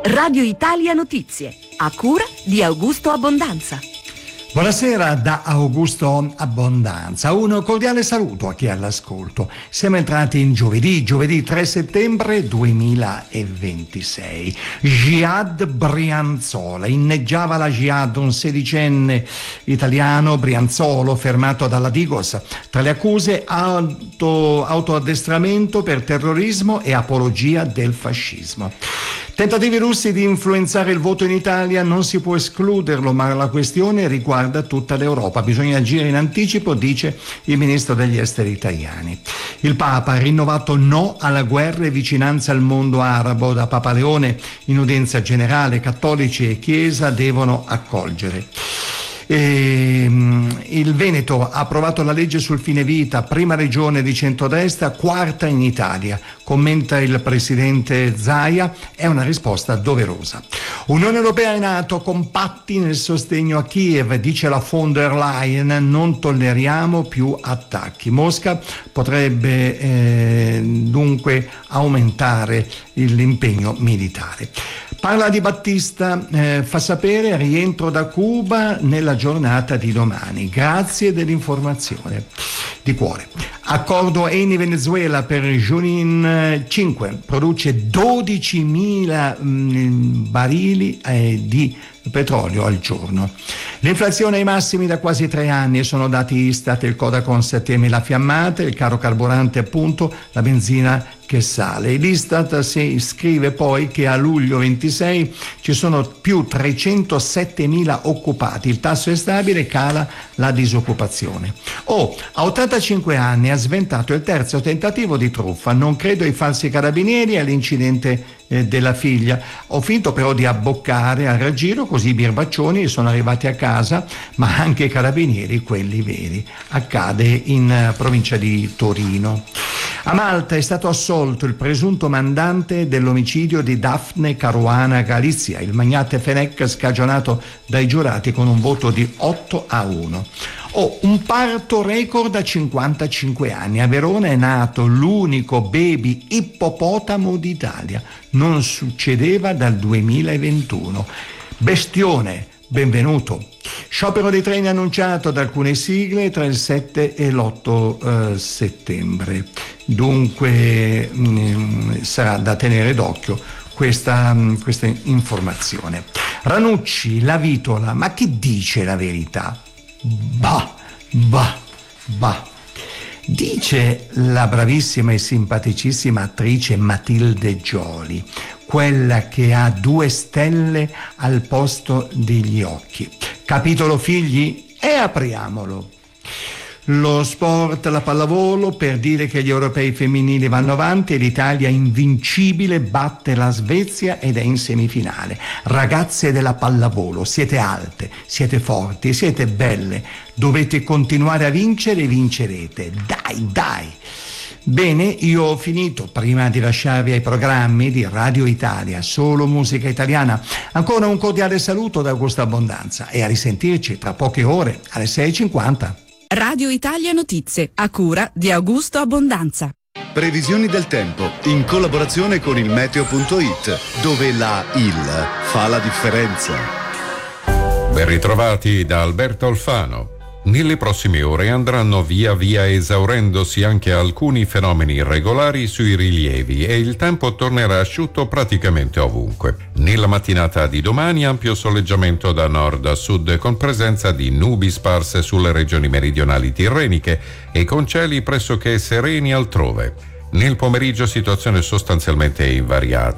Radio Italia Notizie, a cura di Augusto Abbondanza. Buonasera da Augusto Abbondanza, un cordiale saluto a chi è all'ascolto. Siamo entrati in giovedì 3 settembre 2026. Jihad Brianzola, inneggiava la Jihad un sedicenne italiano, Brianzolo, fermato dalla Digos. Tra le accuse autoaddestramento per terrorismo e apologia del fascismo. Tentativi russi di influenzare il voto in Italia, non si può escluderlo, ma la questione riguarda tutta l'Europa. Bisogna agire in anticipo, dice il ministro degli esteri italiani. Il Papa ha rinnovato no alla guerra e vicinanza al mondo arabo. Da Papa Leone, in udienza generale, cattolici e Chiesa devono accogliere. Il Veneto ha approvato la legge sul fine vita, prima regione di centrodestra, quarta in Italia. Commenta il presidente Zaia, è una risposta doverosa. Unione Europea e NATO compatti nel sostegno a Kiev, dice la von der Leyen, non tolleriamo più attacchi. Mosca potrebbe dunque aumentare l'impegno militare. Parla di Battista, fa sapere rientro da Cuba nella giornata di domani. Grazie dell'informazione. Di cuore. Accordo Eni Venezuela per Junin 5 produce 12.000 barili di petrolio al giorno. L'inflazione ai massimi da quasi 3 anni, sono dati Istat, il Codacons 7.000 fiammate, il caro carburante appunto, la benzina che sale. L'Istat si scrive poi che a luglio 26 ci sono più 307.000 occupati, il tasso è stabile, cala la disoccupazione. A 85 anni ha sventato il terzo tentativo di truffa, non credo ai falsi carabinieri e all'incidente della figlia. Ho finto però di abboccare al raggiro, così i birbaccioni sono arrivati a casa, ma anche i carabinieri, quelli veri. Accade in provincia di Torino. A Malta è stato assolto il presunto mandante dell'omicidio di Daphne Caruana Galizia, il magnate Fenech scagionato dai giurati con un voto di 8-1. Un parto record a 55 anni. A Verona è nato l'unico baby ippopotamo d'Italia. Non succedeva dal 2021. Bestione, benvenuto. Sciopero dei treni annunciato da alcune sigle tra il 7 e l'8 settembre. Dunque sarà da tenere d'occhio questa informazione. Ranucci, la vitola, ma chi dice la verità? Bah. Dice la bravissima e simpaticissima attrice Matilde Gioli, quella che ha 2 stelle al posto degli occhi. Capitolo figli? E apriamolo. Lo sport, la pallavolo, per dire che gli europei femminili vanno avanti e l'Italia invincibile batte la Svezia ed è in semifinale. Ragazze della pallavolo, siete alte, siete forti, siete belle, dovete continuare a vincere e vincerete. Dai! Bene, io ho finito. Prima di lasciarvi ai programmi di Radio Italia, solo musica italiana, ancora un cordiale saluto da Augusto Abbondanza e a risentirci tra poche ore alle 6:50. Radio Italia Notizie, a cura di Augusto Abbondanza. Previsioni del tempo in collaborazione con il meteo.it, dove la IL fa la differenza. Ben ritrovati da Alberto Alfano. Nelle prossime ore andranno via via esaurendosi anche alcuni fenomeni irregolari sui rilievi e il tempo tornerà asciutto praticamente ovunque. Nella mattinata di domani ampio soleggiamento da nord a sud con presenza di nubi sparse sulle regioni meridionali tirreniche e con cieli pressoché sereni altrove. Nel pomeriggio situazione sostanzialmente invariata.